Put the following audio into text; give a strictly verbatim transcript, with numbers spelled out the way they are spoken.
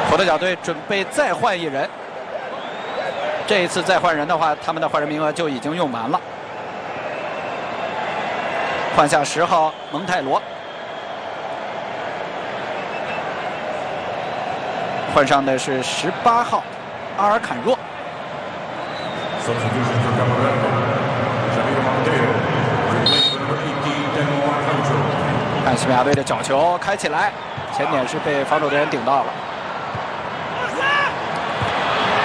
葡萄牙队准备再换一人，这一次再换人的话，他们的换人名额就已经用完了。换下十号蒙泰罗，换上的是十八号阿尔坎若。看西班牙队的角球开起来，前点是被防守队员顶到了。